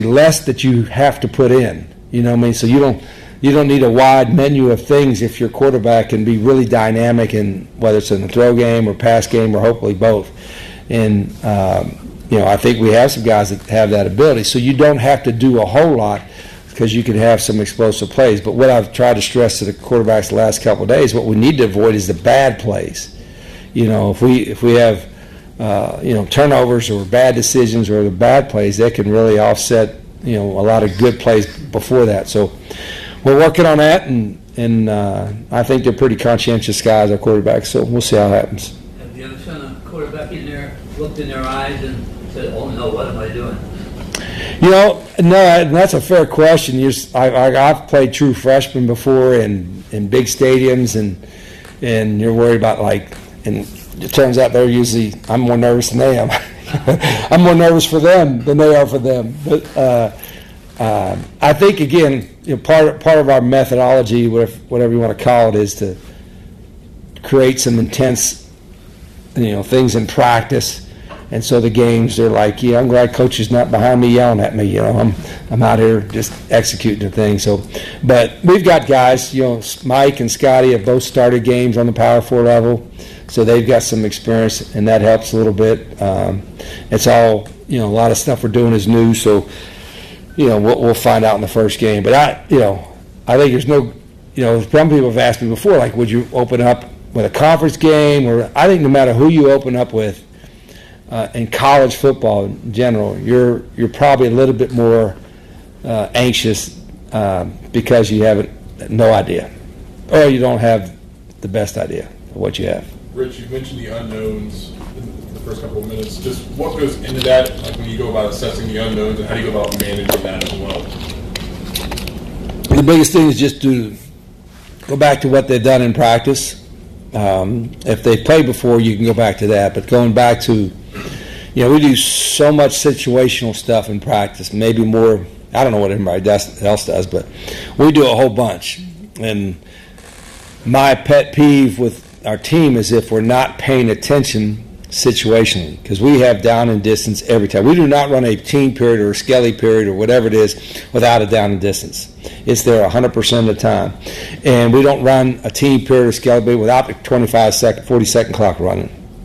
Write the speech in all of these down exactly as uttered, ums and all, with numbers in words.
less that you have to put in. You know what I mean? So you don't you don't need a wide menu of things if your quarterback can be really dynamic, in whether it's in the throw game or pass game or hopefully both. And um, you know, I think we have some guys that have that ability. So you don't have to do a whole lot because you can have some explosive plays. But what I've tried to stress to the quarterbacks the last couple of days, what we need to avoid is the bad plays. You know, if we if we have uh, you know turnovers or bad decisions or the bad plays, they can really offset you know a lot of good plays before that. So we're working on that, and and uh, I think they're pretty conscientious guys, our quarterbacks. So we'll see how it happens. Have you ever seen a quarterback in there, looked in their eyes, and said, "Oh no, what am I doing?" You know, no, that's a fair question. You just, I, I, I've played true freshman before in, in big stadiums, and and you're worried about like, and it turns out they're usually, I'm more nervous than they am. I'm more nervous for them than they are for them. But uh, uh, I think again, you know, part part of our methodology, whatever you want to call it, is to create some intense, you know, things in practice. And so the games, they're like, yeah, I'm glad coach is not behind me yelling at me. You know, I'm I'm out here just executing the thing. So, but we've got guys, you know, Mike and Scotty have both started games on the Power Four level, so they've got some experience, and that helps a little bit. Um, it's all, you know, a lot of stuff we're doing is new, so you know we'll, we'll find out in the first game. But I, you know, I think there's no, you know, some people have asked me before, like, would you open up with a conference game? Or I think no matter who you open up with. Uh, in college football in general, you're you're probably a little bit more uh, anxious uh, because you have no idea, or you don't have the best idea of what you have. Rich, you mentioned the unknowns in the first couple of minutes. Just what goes into that, like when you go about assessing the unknowns, and how do you go about managing that as well? The biggest thing is just to go back to what they've done in practice. Um, if they've played before, you can go back to that. But going back to, you know, we do so much situational stuff in practice, maybe more, I don't know what everybody else does, but we do a whole bunch. And my pet peeve with our team is if we're not paying attention situationally, because we have down and distance every time. We do not run a team period or a skelly period or whatever it is without a down and distance. It's there one hundred percent of the time. And we don't run a team period or skelly period without the twenty-five second, forty second clock running.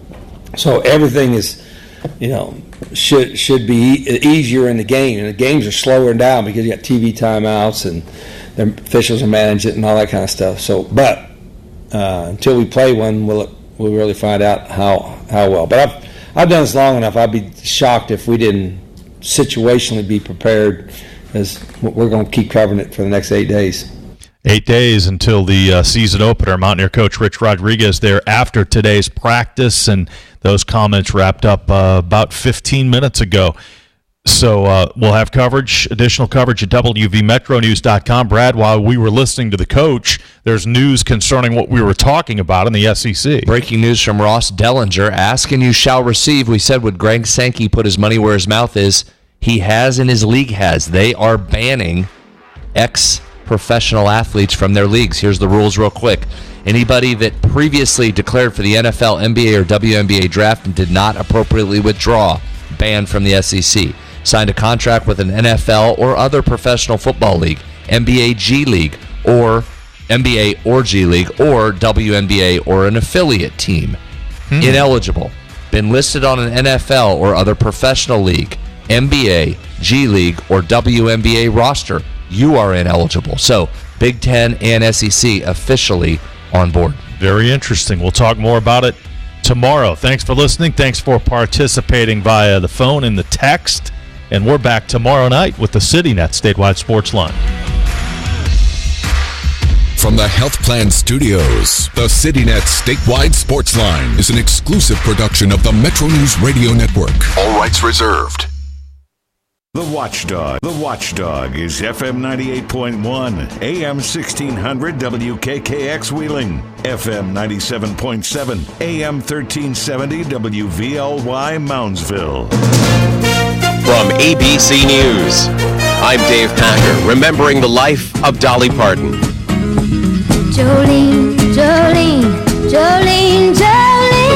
So everything is, you know, should should be e- easier in the game. And the games are slower down because you got T V timeouts and the officials are managing it and all that kind of stuff. So, but uh, until we play one, we'll we'll really find out how how well. But I've I've done this long enough. I'd be shocked if we didn't situationally be prepared, as we're going to keep covering it for the next eight days. Eight days until the uh, season opener. Mountaineer coach Rich Rodriguez there after today's practice, and those comments wrapped up uh, about fifteen minutes ago. So uh, we'll have coverage, additional coverage at W V Metro News dot com. Brad, while we were listening to the coach, there's news concerning what we were talking about in the S E C. Breaking news from Ross Dellinger. Ask and you shall receive. We said, would Greg Sankey put his money where his mouth is? He has and his league has. They are banning ex-professional athletes from their leagues. Here's the rules real quick. Anybody that previously declared for the N F L, N B A, or W N B A draft and did not appropriately withdraw, banned from the S E C. Signed a contract with an N F L or other professional football league, N B A G League, or N B A or G League, or W N B A or an affiliate team. Hmm. Ineligible. Been listed on an N F L or other professional league, N B A, G League, or W N B A roster. You are ineligible. So, Big Ten and S E C officially on board. Very interesting. We'll talk more about it tomorrow. Thanks for listening. Thanks for participating via the phone and the text. And we're back tomorrow night with the CityNet Statewide Sports Line. From the Health Plan Studios, the CityNet Statewide Sports Line is an exclusive production of the Metro News Radio Network. All rights reserved. The Watchdog. The Watchdog is F M ninety-eight point one, A M sixteen hundred W K K X Wheeling, F M ninety-seven point seven, A M thirteen seventy W V L Y Moundsville. From A B C News, I'm Dave Packer, remembering the life of Dolly Parton. Jolene, Jolene, Jolene, Jolene. The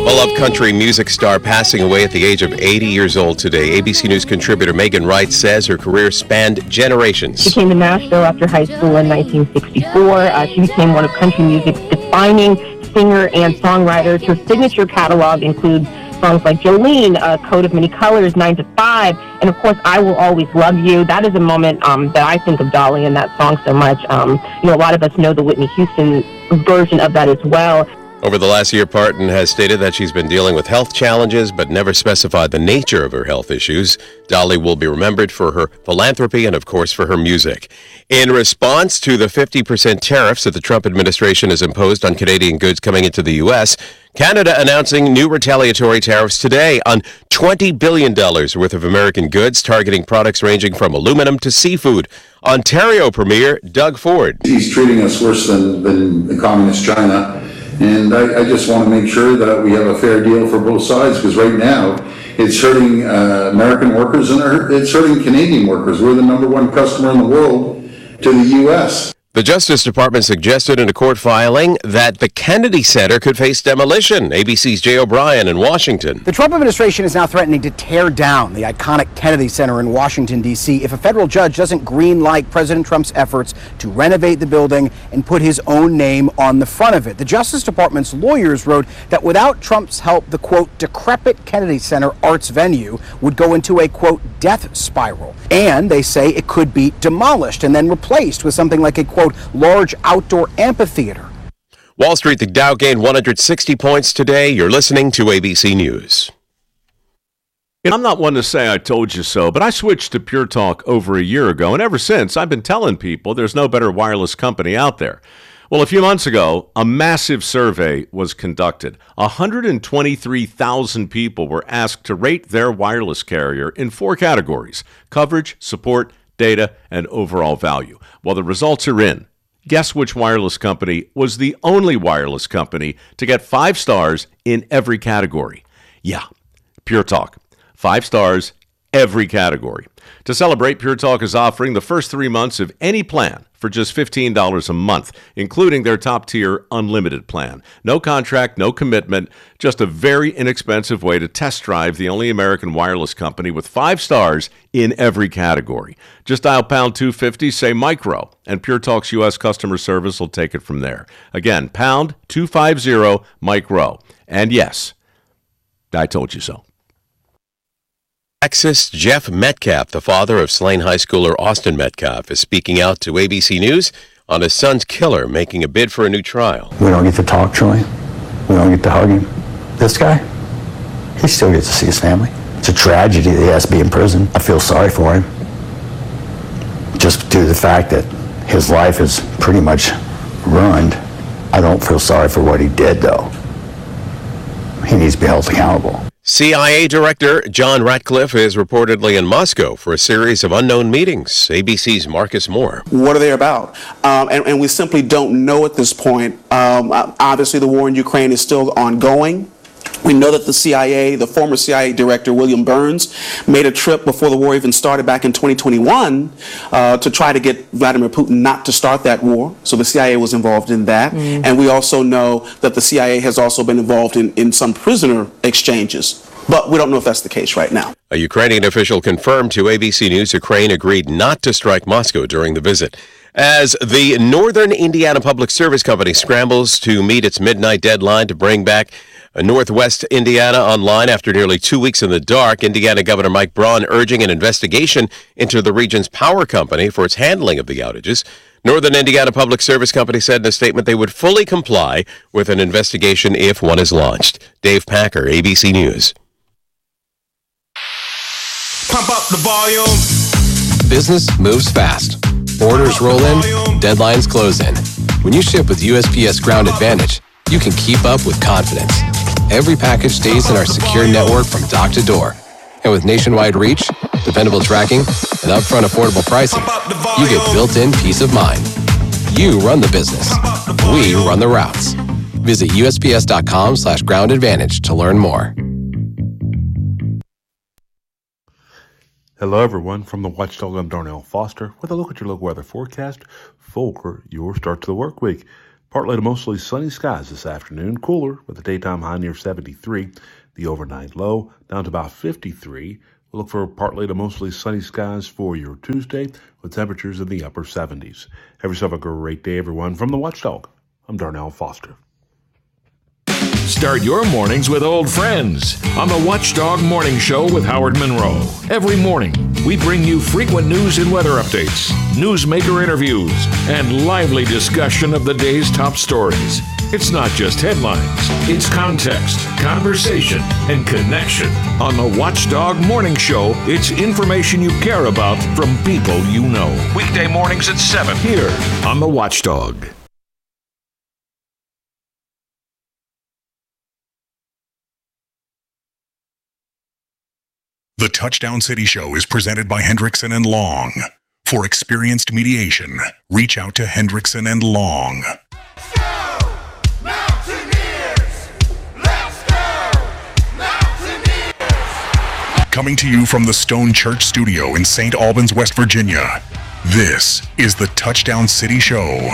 Beloved country music star passing away at the age of eighty years old today. A B C News contributor Megan Wright says her career spanned generations. She came to Nashville after high school in nineteen sixty-four. Uh, she became one of country music's defining singer and songwriters. Her signature catalog includes songs like Jolene, uh, Coat of Many Colors, Nine to Five, and of course, I Will Always Love You. That is a moment um, that I think of Dolly in that song so much. Um, you know, a lot of us know the Whitney Houston version of that as well. Over the last year, Parton has stated that she's been dealing with health challenges, but never specified the nature of her health issues. Dolly will be remembered for her philanthropy and, of course, for her music. In response to the fifty percent tariffs that the Trump administration has imposed on Canadian goods coming into the U S, Canada announcing new retaliatory tariffs today on twenty billion dollars worth of American goods, targeting products ranging from aluminum to seafood. Ontario Premier Doug Ford. He's treating us worse than, than the communist China. And I, I just want to make sure that we have a fair deal for both sides, because right now it's hurting uh, American workers and it's hurting Canadian workers. We're the number one customer in the world to the U S. The Justice Department suggested in a court filing that the Kennedy Center could face demolition. A B C's Jay O'Brien in Washington. The Trump administration is now threatening to tear down the iconic Kennedy Center in Washington, D C if a federal judge doesn't green-light President Trump's efforts to renovate the building and put his own name on the front of it. The Justice Department's lawyers wrote that without Trump's help, the, quote, decrepit Kennedy Center arts venue would go into a, quote, death spiral. And they say it could be demolished and then replaced with something like a, quote, large outdoor amphitheater. Wall Street, the Dow gained one hundred sixty points today. You're listening to A B C News. I'm not one to say I told you so, but I switched to Pure Talk over a year ago, and ever since I've been telling people there's no better wireless company out there. Well, a few months ago, a massive survey was conducted. one hundred twenty-three thousand people were asked to rate their wireless carrier in four categories: coverage, support, data, and overall value. Well, the results are in. Guess which wireless company was the only wireless company to get five stars in every category? Yeah, Pure Talk. Five stars, every category. To celebrate, Pure Talk is offering the first three months of any plan for just fifteen dollars a month, including their top-tier unlimited plan. No contract, no commitment, just a very inexpensive way to test drive the only American wireless company with five stars in every category. Just dial pound two fifty, say micro, and Pure Talk's U S customer service will take it from there. Again, pound two fifty, micro. And yes, I told you so. Texas Jeff Metcalf, the father of slain high schooler Austin Metcalf, is speaking out to A B C News on his son's killer making a bid for a new trial. We don't get to talk to him. We don't get to hug him. This guy, he still gets to see his family. It's a tragedy that he has to be in prison. I feel sorry for him. Just due to the fact that his life is pretty much ruined. I don't feel sorry for what he did, though. He needs to be held accountable. C I A Director John Ratcliffe is reportedly in Moscow for a series of unknown meetings. A B C's Marcus Moore. What are they about? Um, and, and we simply don't know at this point. Um, obviously, the war in Ukraine is still ongoing. We know that the C I A, the former C I A director, William Burns, made a trip before the war even started back in twenty twenty-one uh, to try to get Vladimir Putin not to start that war. So the C I A was involved in that. Mm. And we also know that the C I A has also been involved in, in some prisoner exchanges. But we don't know if that's the case right now. A Ukrainian official confirmed to A B C News Ukraine agreed not to strike Moscow during the visit. As the Northern Indiana Public Service Company scrambles to meet its midnight deadline to bring back Northwest Indiana online after nearly two weeks in the dark, Indiana Governor Mike Braun urging an investigation into the region's power company for its handling of the outages. Northern Indiana Public Service Company said in a statement they would fully comply with an investigation if one is launched. Dave Packer, A B C News. Pump up the volume. Business moves fast. Orders roll in, deadlines close in. When you ship with U S P S Ground Advantage, you can keep up with confidence. Every package stays in our secure network from dock to door. And with nationwide reach, dependable tracking, and upfront affordable pricing, you get built-in peace of mind. You run the business. We run the routes. Visit U S P S dot com slash ground advantage to learn more. Hello, everyone. From the Watchdog, I'm Darnell Foster with a look at your local weather forecast for your start to the work week. Partly to mostly sunny skies this afternoon. Cooler with a daytime high near seventy-three. The overnight low down to about fifty-three. We'll look for partly to mostly sunny skies for your Tuesday with temperatures in the upper seventies. Have yourself a great day, everyone. From the Watchdog, I'm Darnell Foster. Start your mornings with old friends on the Watchdog Morning Show with Howard Monroe. Every morning, we bring you frequent news and weather updates, newsmaker interviews, and lively discussion of the day's top stories. It's not just headlines, it's context, conversation, and connection. On the Watchdog Morning Show, it's information you care about from people you know. Weekday mornings at seven here on the Watchdog. The Touchdown City Show is presented by Hendrickson and Long. For experienced mediation, reach out to Hendrickson and Long. Coming to you from the Stone Church Studio in Saint Albans, West Virginia, this is the Touchdown City Show.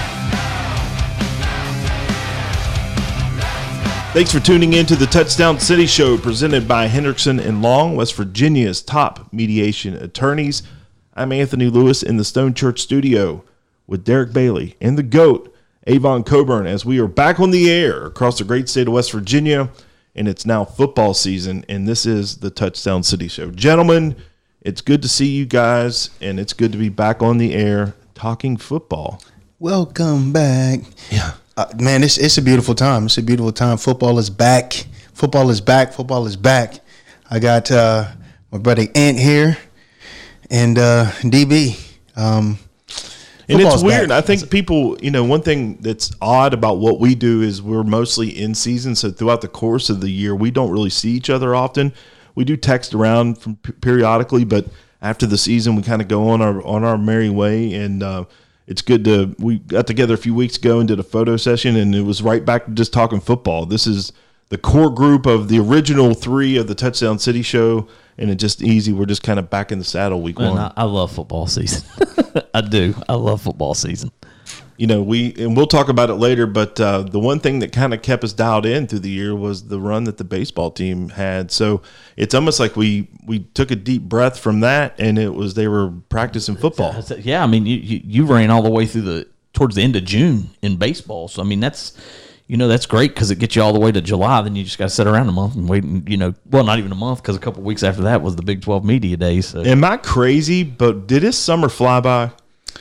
Thanks for tuning in to the Touchdown City Show, presented by Hendrickson and Long, West Virginia's top mediation attorneys. I'm Anthony Lewis in the Stone Church Studio with Derek Bailey and the GOAT, Avon Coburn, as we are back on the air across the great state of West Virginia, and it's now football season, and this is the Touchdown City Show. Gentlemen, it's good to see you guys, and it's good to be back on the air talking football. Welcome back. Yeah. Uh, man, it's it's a beautiful time. It's a beautiful time. Football is back. Football is back. Football is back. I got uh, my buddy Ant here and uh, D B. Um, and it's weird. Back. I think people, you know, one thing that's odd about what we do is we're mostly in season. So throughout the course of the year, we don't really see each other often. We do text around from periodically, but after the season, we kind of go on our on our merry way. And uh, it's good to, we got together a few weeks ago and did a photo session, and it was right back to just talking football. This is the core group of the original three of the Touchdown City Show, and it's just easy. We're just kind of back in the saddle week Man, one. I, I love football season. I do. I love football season. You know, we, and we'll talk about it later, but uh, the one thing that kind of kept us dialed in through the year was the run that the baseball team had. So it's almost like we, we took a deep breath from that, and it was they were practicing football. Yeah, I mean, you, you, you ran all the way through the towards the end of June in baseball. So, I mean, that's, you know, that's great because it gets you all the way to July. Then you just got to sit around a month and wait, and, you know, well, not even a month because a couple of weeks after that was the Big twelve Media Days. So. Am I crazy, but did this summer fly by?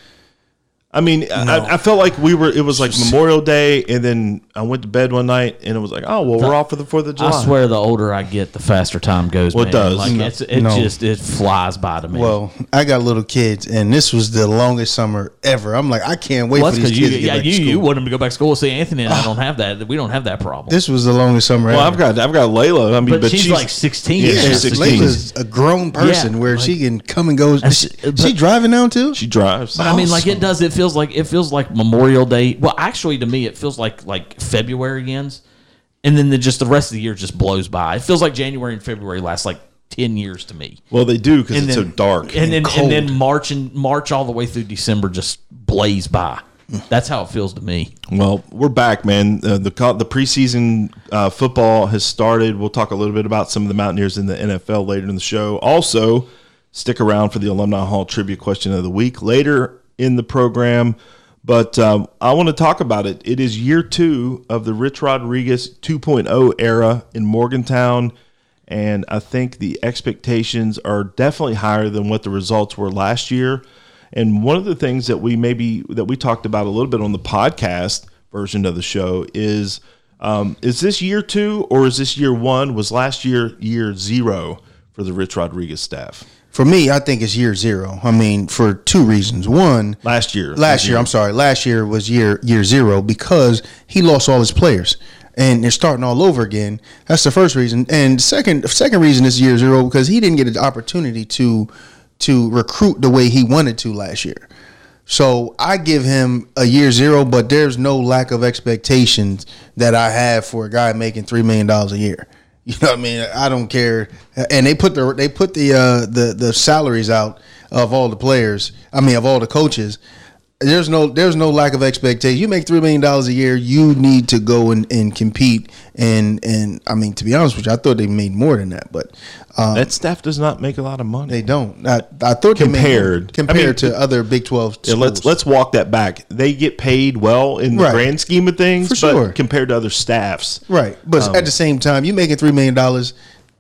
I mean, no. I, I felt like we were. It was like Memorial Day, and then I went to bed one night, and it was like, oh well, we're off for the Fourth of July. I swear, the older I get, the faster time goes. Well, man. it does. Like No. it's, it No. just it flies by to me. Well, I got little kids, and this was the longest summer ever. I'm like, I can't wait well, for that's these because kids you, to get yeah, back you, to school. you want them to go back to school. See, Anthony and I don't have that. We don't have that problem. This was the longest summer Well, ever. I've got I've got Layla. I mean, but, but, she's, like sixteen. Yeah, Yeah, she's sixteen. Layla's a grown person Yeah, where like- she can come and go. Is she, but- she driving now too? She drives. But I mean, like it does. It feels like it feels like Memorial Day. Well, actually, to me, it feels like like February ends, and then the, just the rest of the year just blows by. It feels like January and February last like ten years to me. Well, they do because And it's then- so dark and then cold. and then March and March all the way through December just blaze by. That's how it feels to me. Well, we're back, man. Uh, the co- the preseason uh, football has started. We'll talk a little bit about some of the Mountaineers in the N F L later in the show. Also, stick around for the Alumni Hall Trivia Question of the Week later in the program. But um, I want to talk about it. It is year two of the Rich Rodriguez two point oh era in Morgantown, and I think the expectations are definitely higher than what the results were last year. And one of the things that we maybe that we talked about a little bit on the podcast version of the show is um, is this year two or is this year one? Was last year year zero for the Rich Rodriguez staff? For me, I think it's year zero. I mean, for two reasons. One, last year, last year, I'm sorry, last year was year year zero because he lost all his players, and they're starting all over again. That's the first reason. And second, second reason is year zero because he didn't get an opportunity to to recruit the way he wanted to last year. So I give him a year zero, but there's no lack of expectations that I have for a guy making three million dollars a year. You know what I mean? I don't care. And they put the they put the uh, the the salaries out of all the players. I mean, of all the coaches. There's no there's no lack of expectation. You make three million dollars a year, you need to go and, and compete. And and I mean, to be honest with you, I thought they made more than that. But um, that staff does not make a lot of money. They don't. I, I thought compared they made, compared I mean, to other Big twelve schools. Yeah, let's let's walk that back. They get paid well in the Right. grand scheme of things, For but sure. compared to other staffs, Right, but um, at the same time, you making three million dollars.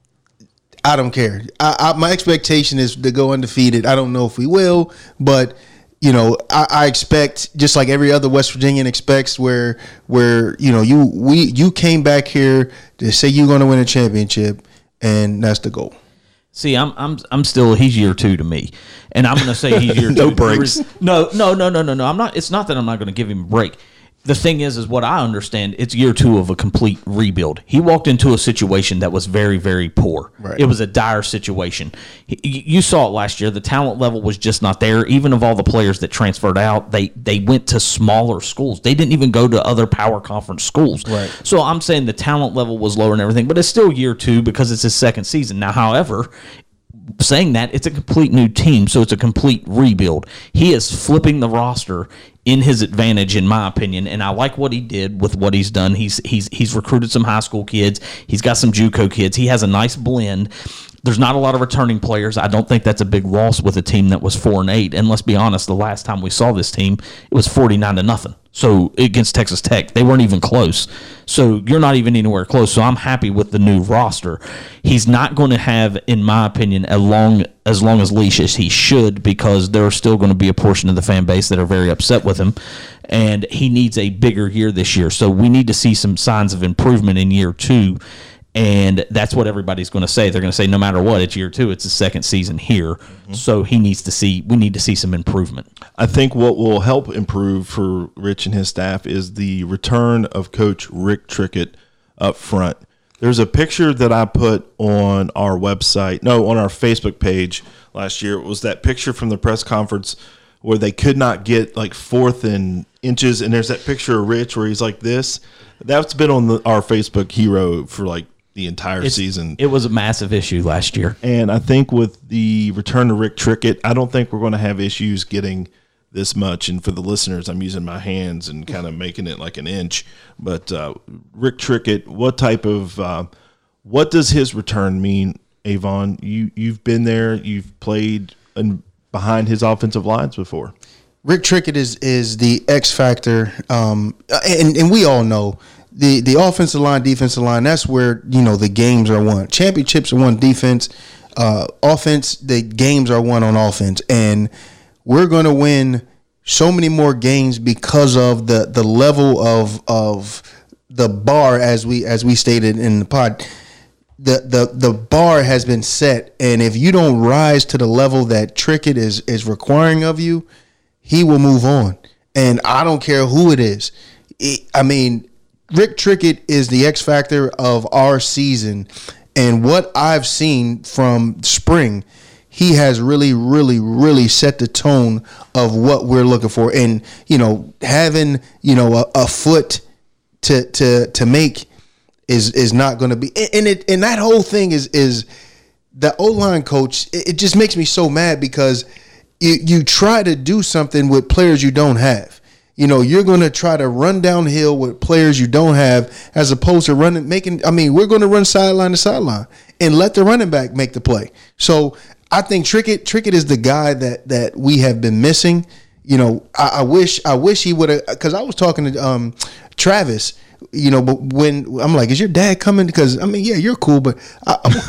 I don't care. I, I, my expectation is to go undefeated. I don't know if we will, but you know, I, I expect just like every other West Virginian expects, where where you know you we you came back here to say you're going to win a championship, and that's the goal. See, I'm I'm I'm still he's year two to me, and I'm going to say he's year No two. breaks. No, no, no, no, no, no. I'm not. It's not that I'm not going to give him a break. The thing is, is what I understand, it's year two of a complete rebuild. He walked into a situation that was very, very poor. Right. It was a dire situation. He, you saw it last year. The talent level was just not there. Even of all the players that transferred out, they they went to smaller schools. They didn't even go to other power conference schools. Right. So I'm saying the talent level was lower and everything, but it's still year two because it's his second season. Now, however, saying that, it's a complete new team, so it's a complete rebuild. He is flipping the roster in his advantage, in my opinion, and I like what he did with what he's done. He's he's he's recruited some high school kids. He's got some JUCO kids. He has a nice blend. There's not a lot of returning players. I don't think that's a big loss with a team that was four and eight. And let's be honest, the last time we saw this team, it was forty-nine to nothing. So against Texas Tech, they weren't even close. So you're not even anywhere close. So I'm happy with the new roster. He's not going to have, in my opinion, a long as long as leash as he should, because there are still going to be a portion of the fan base that are very upset with him, and he needs a bigger year this year. So we need to see some signs of improvement in year two. And that's what everybody's going to say. They're going to say, no matter what, it's year two. It's the second season here. Mm-hmm. So he needs to see, we need to see some improvement. I think what will help improve for Rich and his staff is the return of Coach Rick Trickett up front. There's a picture that I put on our website, no, on our Facebook page last year. It was that picture from the press conference where they could not get like fourth and inches. And there's that picture of Rich where he's like this. That's been on the, our Facebook hero for like the entire It's, season. It was a massive issue last year. And I think with the return to Rick Trickett, I don't think we're going to have issues getting this much. And for the listeners, I'm using my hands and kind of making it like an inch. But uh, Rick Trickett, what type of, uh, what does his return mean, Avon? You, you've been there, you've played in, behind his offensive lines before. Rick Trickett is is the X factor, um, and and we all know the the offensive line, defensive line. That's where you know the games are won. Championships are won defense, uh, offense. The games are won on offense, and we're going to win so many more games because of the the level of of the bar, as we as we stated in the pod. The, the the bar has been set, and if you don't rise to the level that Trickett is is requiring of you, he will move on. And I don't care who it is. It, I mean, Rick Trickett is the X factor of our season. And what I've seen from spring, he has really, really, really set the tone of what we're looking for. And, you know, having, you know, a, a foot to to to make is is not going to be. And it and that whole thing is is the O-line coach. It, it just makes me so mad because You you try to do something with players you don't have. You know, you're going to try to run downhill with players you don't have, as opposed to running, making. I mean, we're going to run sideline to sideline and let the running back make the play. So I think Trickett Trickett is the guy that that we have been missing. You know, I, I wish I wish he would have, because I was talking to um, Travis. You know, but when I'm like, is your dad coming? Because I mean, yeah, you're cool, but I, I,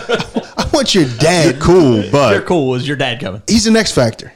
I, I want your dad. You're cool, but You're cool. Is your dad coming? He's an X factor.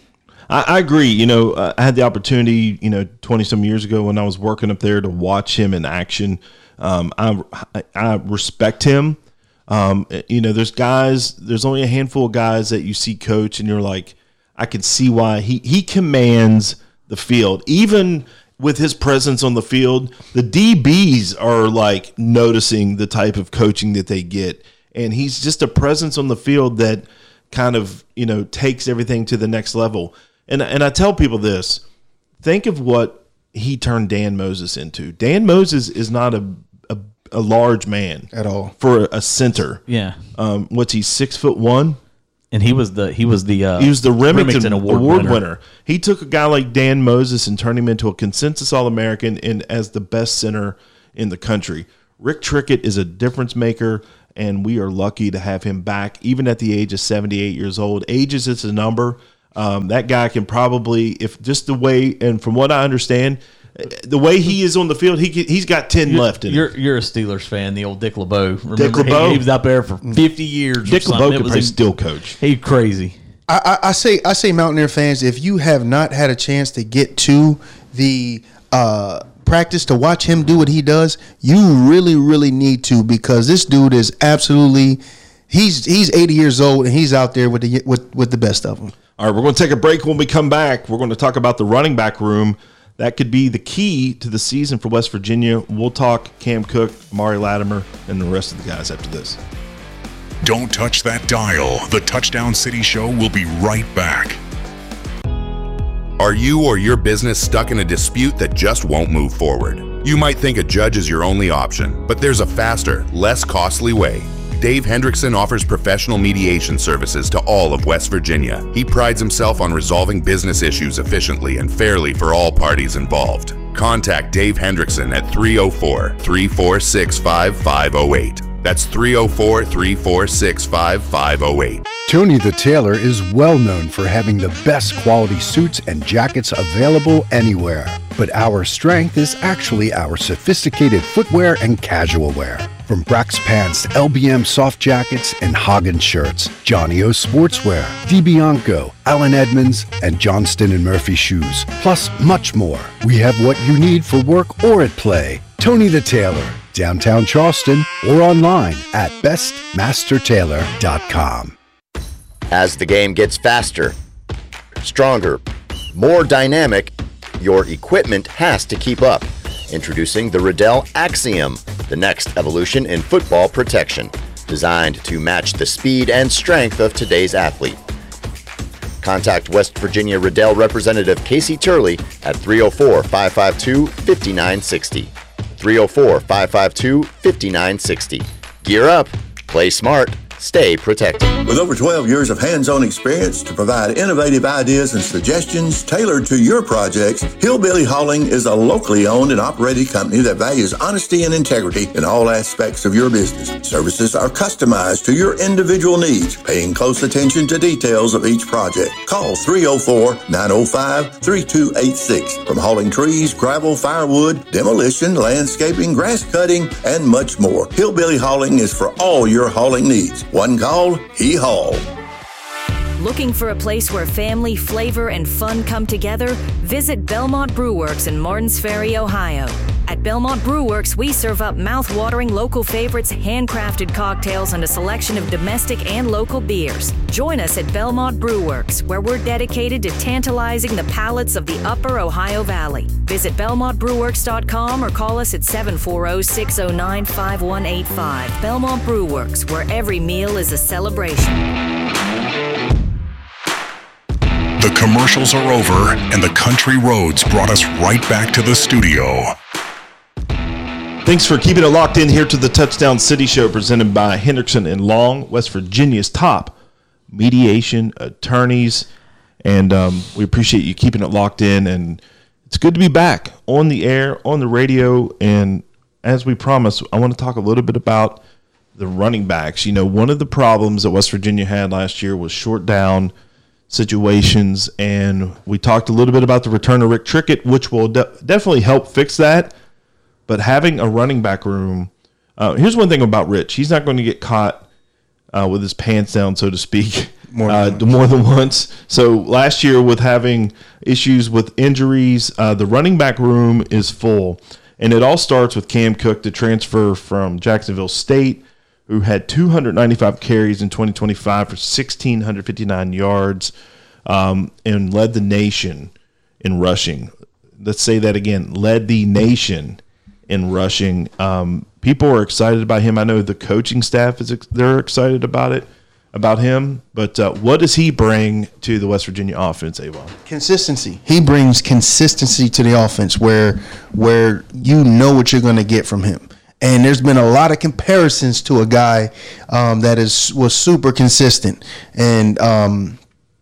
I, I agree. You know, uh, I had the opportunity, you know, twenty some years ago when I was working up there to watch him in action. Um, I, I respect him. Um, you know, there's guys, there's only a handful of guys that you see coach and you're like, I can see why he, he commands the field. Even with his presence on the field, the D Bs are like noticing the type of coaching that they get. And he's just a presence on the field that kind of, you know, takes everything to the next level. And and I tell people this, think of what he turned Dan Moses into. Dan Moses is not a a, a large man at all for a center. Yeah. Um, what's he, six foot one? And he was the he was the uh, he was the Remington, Remington Award, Award, winner. winner. He took a guy like Dan Moses and turned him into a consensus All-American and as the best center in the country. Rick Trickett is a difference maker, and we are lucky to have him back, even at the age of seventy-eight years old. Age is just a number. Um, that guy can probably, if just the way, and from what I understand, the way he is on the field, he he's got ten you're, left in you're, it. You're a Steelers fan, the old Dick LeBeau. Remember, Dick LeBeau? He, he was out there for fifty years. Dick or LeBeau It could was play in- still coach. He crazy. I, I, I say I say Mountaineer fans, if you have not had a chance to get to the uh, practice to watch him do what he does, you really, really need to, because this dude is absolutely he's he's eighty years old and he's out there with the with, with the best of them. All right, we're going to take a break. When we come back, we're going to talk about the running back room. That could be the key to the season for West Virginia. We'll talk Cam Cook, Amari Latimer, and the rest of the guys after this. Don't touch that dial. The Touchdown City Show will be right back. Are you or your business stuck in a dispute that just won't move forward? You might think a judge is your only option, but there's a faster, less costly way. Dave Hendrickson offers professional mediation services to all of West Virginia. He prides himself on resolving business issues efficiently and fairly for all parties involved. Contact Dave Hendrickson at three oh four, three four six, five five oh eight. That's three oh four, three four six, five five oh eight. Tony the Tailor is well known for having the best quality suits and jackets available anywhere. But our strength is actually our sophisticated footwear and casual wear. From Brax pants to L B M soft jackets and Hagen shirts, Johnny O sportswear, DiBianco, Allen Edmonds, and Johnston and Murphy shoes, plus much more. We have what you need for work or at play. Tony the Tailor, downtown Charleston, or online at best master tailor dot com. As the game gets faster, stronger, more dynamic, your equipment has to keep up. Introducing the Riddell Axiom, the next evolution in football protection, designed to match the speed and strength of today's athlete. Contact West Virginia Riddell representative Casey Turley at three oh four, five five two, five nine six oh. three oh four, five five two, five nine six oh. Gear up, play smart, stay protected. With over twelve years of hands-on experience to provide innovative ideas and suggestions tailored to your projects, Hillbilly Hauling is a locally owned and operated company that values honesty and integrity in all aspects of your business. Services are customized to your individual needs, paying close attention to details of each project. Call three oh four, nine oh five, three two eight six. From hauling trees, gravel, firewood, demolition, landscaping, grass cutting, and much more. Hillbilly Hauling is for all your hauling needs. One call, he haul. Looking for a place where family, flavor, and fun come together? Visit Belmont Brew Works in Martins Ferry, Ohio. At Belmont Brew Works, we serve up mouth-watering local favorites, handcrafted cocktails, and a selection of domestic and local beers. Join us at Belmont Brew Works, where we're dedicated to tantalizing the palates of the Upper Ohio Valley. Visit belmont brew works dot com or call us at seven four zero, six zero nine, five one eight five. Belmont Brew Works, where every meal is a celebration. The commercials are over, and the country roads brought us right back to the studio. Thanks for keeping it locked in here to the Touchdown City Show, presented by Hendrickson and Long, West Virginia's top mediation attorneys. And um, we appreciate you keeping it locked in. And it's good to be back on the air, on the radio. And as we promised, I want to talk a little bit about the running backs. You know, one of the problems that West Virginia had last year was short down situations. And we talked a little bit about the return of Rick Trickett, which will de- definitely help fix that. But having a running back room, uh, here's one thing about Rich. He's not going to get caught uh, with his pants down, so to speak, more than, uh, more than once. So last year with having issues with injuries, uh, the running back room is full. And it all starts with Cam Cook, the transfer from Jacksonville State, who had two hundred ninety-five carries in twenty twenty-five for one thousand six hundred fifty-nine yards um, and led the nation in rushing. Let's say that again, led the nation in rushing. Um, people are excited about him. I know the coaching staff is ex- they're excited about it, about him. But uh, what does he bring to the West Virginia offense, Avon? Consistency. He brings consistency to the offense where where you know what you're going to get from him. And there's been a lot of comparisons to a guy um, that is was super consistent. And um,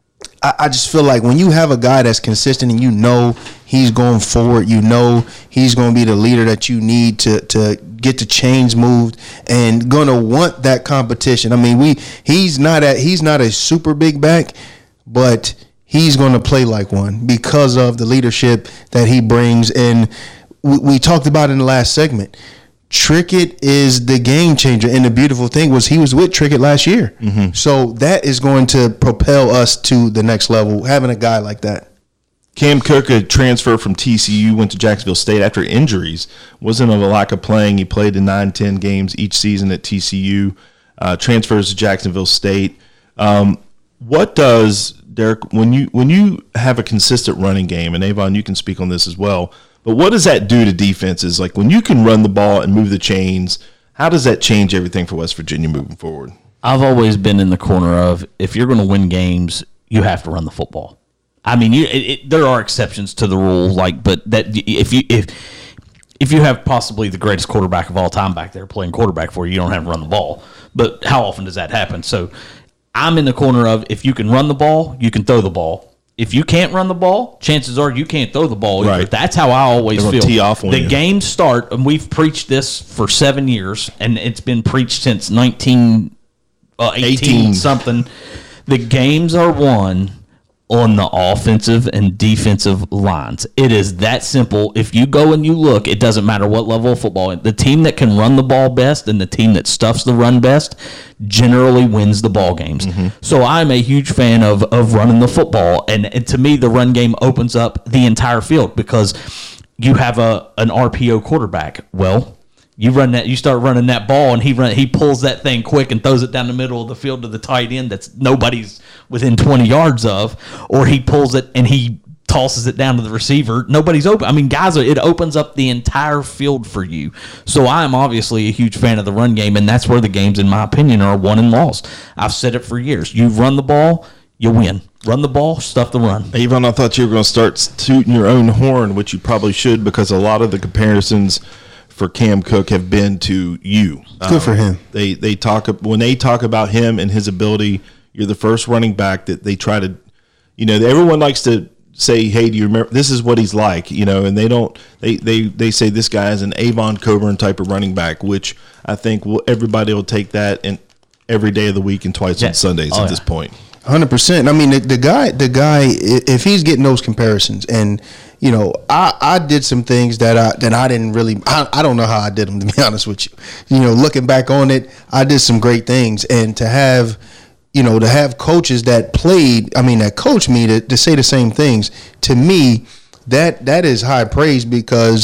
I, I just feel like when you have a guy that's consistent and you know he's going forward, you know he's going to be the leader that you need to to get the chains moved and going to want that competition. I mean, we he's not at he's not a super big back, but he's going to play like one because of the leadership that he brings. And we, we talked about in the last segment, Trickett is the game changer. And the beautiful thing was he was with Trickett last year. Mm-hmm. So that is going to propel us to the next level, having a guy like that. Cam Cook, a transfer from T C U, went to Jacksonville State after injuries. Wasn't of a lack of playing. He played in nine, ten games each season at T C U. Uh, transfers to Jacksonville State. Um, what does, Derek, when you when you have a consistent running game, and Avon, you can speak on this as well, but what does that do to defenses? Like when you can run the ball and move the chains, how does that change everything for West Virginia moving forward? I've always been in the corner of, if you're going to win games, you have to run the football. I mean, you, it, it, there are exceptions to the rule, like, but that if you if if you have possibly the greatest quarterback of all time back there playing quarterback for you, you don't have to run the ball. But how often does that happen? So I'm in the corner of, if you can run the ball, you can throw the ball. If you can't run the ball, chances are you can't throw the ball either. Right. That's how I always feel. Tee off on the you. Games start, and we've preached this for seven years, and it's been preached since nineteen eighteen something. The games are won on the offensive and defensive lines. It is that simple. If you go and you look, it doesn't matter what level of football. The team that can run the ball best and the team that stuffs the run best generally wins the ball games. Mm-hmm. So I'm a huge fan of of running the football, and, and to me, the run game opens up the entire field because you have a an R P O quarterback. Well, you run that, you start running that ball, and he run, he pulls that thing quick and throws it down the middle of the field to the tight end that's nobody's within twenty yards of, or he pulls it and he tosses it down to the receiver. Nobody's open. I mean, guys, it opens up the entire field for you. So I'm obviously a huge fan of the run game, and that's where the games, in my opinion, are won and lost. I've said it for years. You run the ball, you win. Run the ball, stuff the run. Avon, I thought you were going to start tooting your own horn, which you probably should, because a lot of the comparisons for Cam Cook have been to you. Good um, for him. They they talk when they talk about him and his ability. You're the first running back that they try to, you know, everyone likes to say, hey, do you remember, this is what he's like, you know, and they don't, they they, they say this guy is an Avon Coburn type of running back, which I think will everybody will take that in every day of the week and twice yeah. on Sundays oh, at this yeah. point. one hundred percent. I mean, the, the guy, the guy, if he's getting those comparisons, and you know, I, I did some things that I that I didn't really, I, I don't know how I did them, to be honest with you. You know, looking back on it, I did some great things, and to have, you know, to have coaches that played, I mean, that coached me to, to say the same things, to me, that that is high praise, because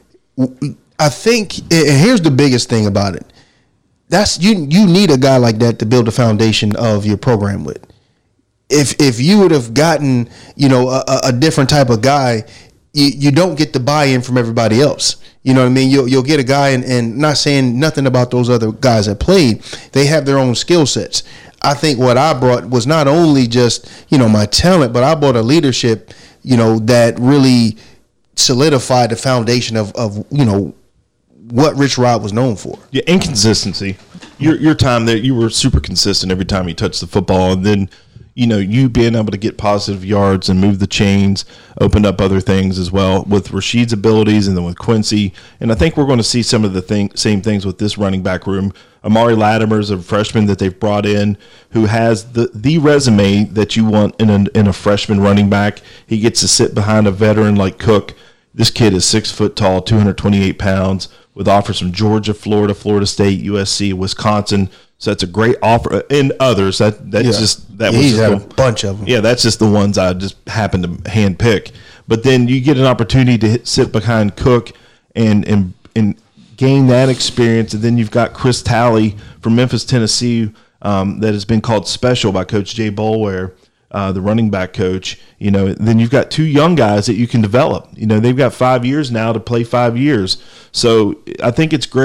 I think, and here's the biggest thing about it, that's you you need a guy like that to build the foundation of your program with. If if you would have gotten, you know, a, a different type of guy, you, you don't get the buy-in from everybody else. You know what I mean? You'll you'll get a guy, and, and not saying nothing about those other guys that played, they have their own skill sets. I think what I brought was not only just, you know, my talent, but I brought a leadership, you know, that really solidified the foundation of, of you know, what Rich Rod was known for. Yeah, inconsistency. Your your time there, you were super consistent every time you touched the football, and then, you know, you being able to get positive yards and move the chains opened up other things as well with Rashid's abilities, and then with Quincy. And I think we're going to see some of the thing, same things with this running back room. Amari Latimer is a freshman that they've brought in who has the, the resume that you want in a, in a freshman running back. He gets to sit behind a veteran like Cook. This kid is six foot tall, two hundred twenty-eight pounds, with offers from Georgia, Florida, Florida State, U S C, Wisconsin. So that's a great offer, and others. That that's yeah. just that was He's just had a bunch of them. Yeah, that's just the ones I just happened to handpick. But then you get an opportunity to hit, sit behind Cook and and and gain that experience, and then you've got Chris Talley from Memphis, Tennessee, um, that has been called special by Coach Jay Boulware, uh, the running back coach. You know, then you've got two young guys that you can develop. You know, they've got five years now to play five years. So I think it's great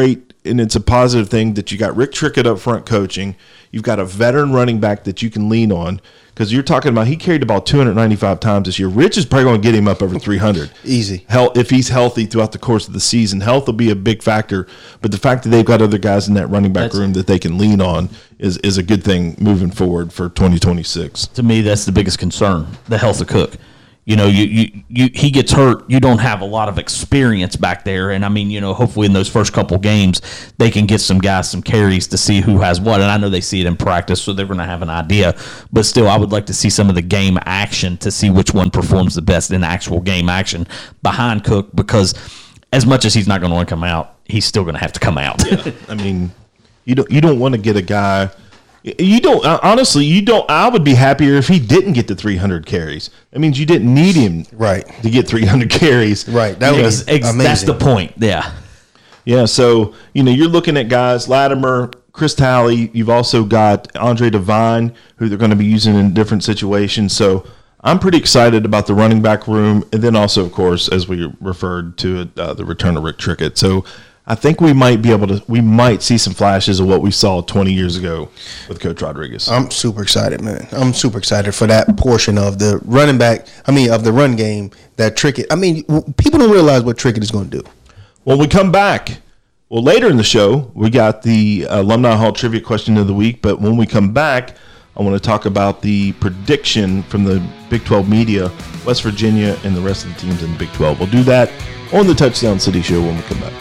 and it's a positive thing that you got Rick Trickett up front coaching. You've got a veteran running back that you can lean on, because you're talking about he carried the ball two hundred ninety-five times this year. Rich is probably going to get him up over three hundred. Easy. Health, if he's healthy throughout the course of the season. Health will be a big factor, but the fact that they've got other guys in that running back That's, room that they can lean on is, is a good thing moving forward for twenty twenty-six. To me, that's the biggest concern, the health of Cook. You know, you, you, you he gets hurt. You don't have a lot of experience back there. And, I mean, you know, hopefully in those first couple games, they can get some guys some carries to see who has what. And I know they see it in practice, so they're going to have an idea. But still, I would like to see some of the game action to see which one performs the best in actual game action behind Cook, because as much as he's not going to want to come out, he's still going to have to come out. Yeah. I mean, you don't, you don't want to get a guy – You don't honestly. You don't. I would be happier if he didn't get the three hundred carries. That means you didn't need him, right, to get three hundred carries. Right. That yeah, was ex- amazing. That's the point. Yeah. Yeah. So you know, you're looking at guys Latimer, Chris Talley. You've also got Andre Devine, who they're going to be using in different situations. So I'm pretty excited about the running back room, and then also, of course, as we referred to it, uh, the return of Rick Trickett. So I think we might be able to, we might see some flashes of what we saw twenty years ago with Coach Rodriguez. I'm super excited, man. I'm super excited for that portion of the running back, I mean, of the run game that Trickett, I mean, people don't realize what Trickett is going to do. When we come back, well, later in the show, we got the Alumni Hall Trivia Question of the Week, but when we come back, I want to talk about the prediction from the Big twelve media, West Virginia, and the rest of the teams in the Big twelve. We'll do that on the Touchdown City Show when we come back.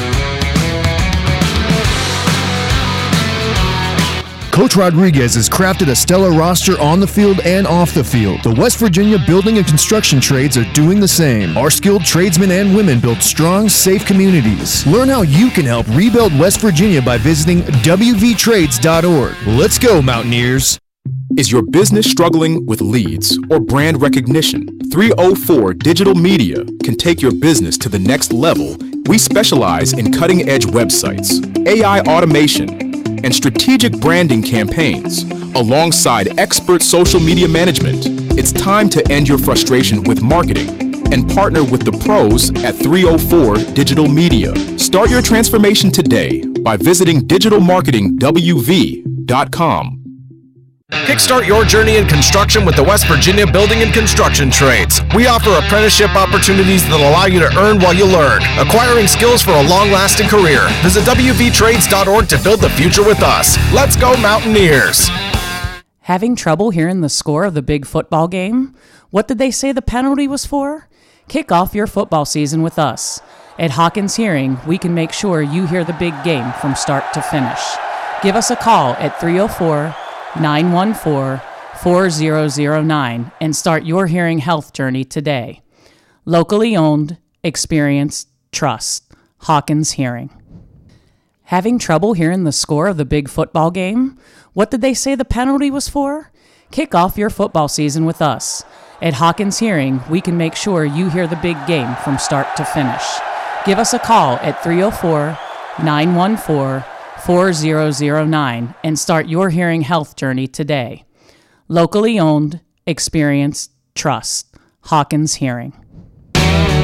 Coach Rodriguez has crafted a stellar roster on the field and off the field. The West Virginia building and construction trades are doing the same. Our skilled tradesmen and women build strong, safe communities. Learn how you can help rebuild West Virginia by visiting w v trades dot org. Let's go, Mountaineers. Is your business struggling with leads or brand recognition? three oh four Digital Media can take your business to the next level. We specialize in cutting-edge websites, A I automation, and strategic branding campaigns, alongside expert social media management. It's time to end your frustration with marketing and partner with the pros at three oh four Digital Media. Start your transformation today by visiting digital marketing w v dot com. Kickstart your journey in construction with the West Virginia Building and Construction Trades. We offer apprenticeship opportunities that allow you to earn while you learn, acquiring skills for a long-lasting career. Visit w v trades dot org to build the future with us. Let's go, Mountaineers! Having trouble hearing the score of the big football game? What did they say the penalty was for? Kick off your football season with us. At Hawkins Hearing, we can make sure you hear the big game from start to finish. Give us a call at three oh four, nine one four, four oh oh nine and start your hearing health journey today. Locally owned, experienced, trust. Hawkins Hearing. Having trouble hearing the score of the big football game? What did they say the penalty was for? Kick off your football season with us. At Hawkins Hearing, we can make sure you hear the big game from start to finish. Give us a call at three oh four, nine one four, four oh oh nine and start your hearing health journey today. Locally owned, experienced, trust. Hawkins Hearing.